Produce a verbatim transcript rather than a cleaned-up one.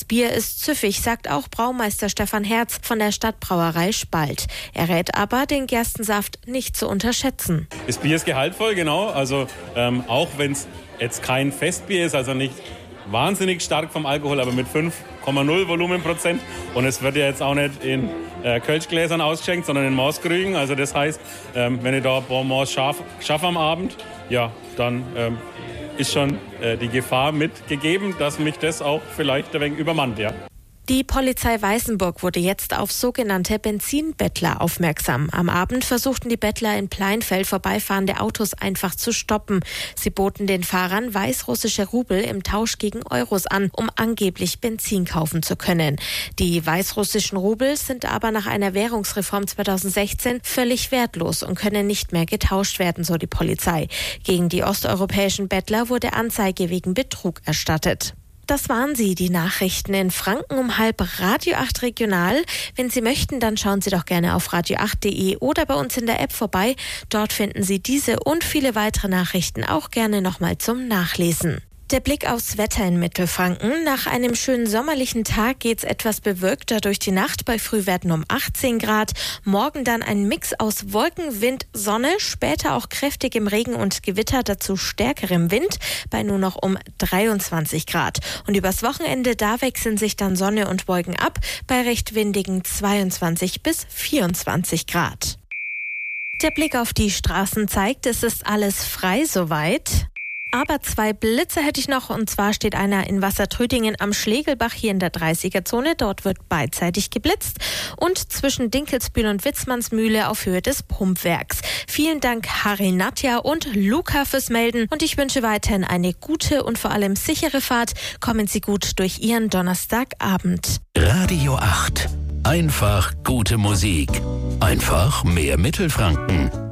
Bier ist süffig, sagt auch Braumeister Stefan Herz von der Stadtbrauerei Spalt. Er rät aber, den Gerstensaft nicht zu unterschätzen. Das Bier ist gehaltvoll, genau. Also ähm, auch wenn es jetzt kein Festbier ist, also nicht wahnsinnig stark vom Alkohol, aber mit fünf Komma null Volumenprozent. Und es wird ja jetzt auch nicht in äh, Kölschgläsern ausgeschenkt, sondern in Maßkrügen. Also das heißt, ähm, wenn ich da ein paar Maß schaffe schaff am Abend, ja, dann ähm, ist schon äh, die Gefahr mitgegeben, dass mich das auch vielleicht ein wenig übermannt, ja. Die Polizei Weißenburg wurde jetzt auf sogenannte Benzinbettler aufmerksam. Am Abend versuchten die Bettler in Pleinfeld vorbeifahrende Autos einfach zu stoppen. Sie boten den Fahrern weißrussische Rubel im Tausch gegen Euros an, um angeblich Benzin kaufen zu können. Die weißrussischen Rubel sind aber nach einer Währungsreform zweitausendsechzehn völlig wertlos und können nicht mehr getauscht werden, so die Polizei. Gegen die osteuropäischen Bettler wurde Anzeige wegen Betrug erstattet. Das waren sie, die Nachrichten in Franken um halb Radio acht Regional. Wenn Sie möchten, dann schauen Sie doch gerne auf radio acht punkt de oder bei uns in der App vorbei. Dort finden Sie diese und viele weitere Nachrichten auch gerne nochmal zum Nachlesen. Der Blick aufs Wetter in Mittelfranken. Nach einem schönen sommerlichen Tag geht's etwas bewölkter durch die Nacht bei Frühwerten um achtzehn Grad. Morgen dann ein Mix aus Wolken, Wind, Sonne, später auch kräftigem Regen und Gewitter, dazu stärkerem Wind bei nur noch um dreiundzwanzig Grad. Und übers Wochenende, da wechseln sich dann Sonne und Wolken ab bei recht windigen zweiundzwanzig bis vierundzwanzig Grad. Der Blick auf die Straßen zeigt, es ist alles frei soweit. Aber zwei Blitze hätte ich noch, und zwar steht einer in Wassertrödingen am Schlegelbach hier in der dreißiger-Zone. Dort wird beidseitig geblitzt und zwischen Dinkelsbühl und Witzmannsmühle auf Höhe des Pumpwerks. Vielen Dank Harry, Nadja und Luca fürs Melden und ich wünsche weiterhin eine gute und vor allem sichere Fahrt. Kommen Sie gut durch Ihren Donnerstagabend. Radio acht. Einfach gute Musik. Einfach mehr Mittelfranken.